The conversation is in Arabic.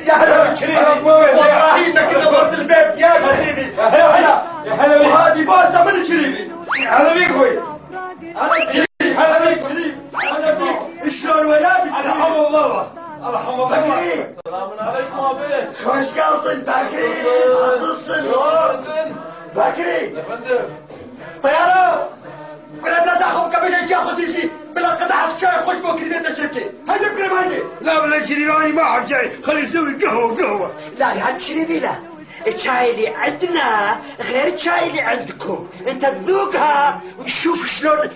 يا هلا بالشريفي، والله انك نورت البيت يا شريفي. يا هلا يا هلا، وهذه بوسه من شريفي. هلا بيك اخوي. هلا شريفي، هلا بيك شريفي، هلا بيك. شلون ولادك شريفي؟ الحمد لله الحمد لله. بكري السلام عليكم ابي. خوش قلطن بكري خصوصا بكري يا فندم. طياره كنا بلازا خب قبل جا خصيصي بلا قطعه شاي خوش بكري بيت الشركه. هيدا بكري هيدا. لا بلا شريفاني ما احب شاي، خلي يسوي قهوه. لا يا شريفي لا، الشاي اللي عندنا غير الشاي اللي عندكم، انت تذوقها وتشوف شلون